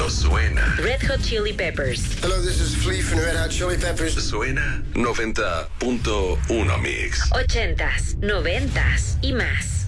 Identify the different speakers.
Speaker 1: cuando suena.
Speaker 2: Red Hot Chili Peppers.
Speaker 3: Hello, this is Flea from Red Hot Chili Peppers.
Speaker 1: Suena 90.1 Mix.
Speaker 2: 80s, 90s y más.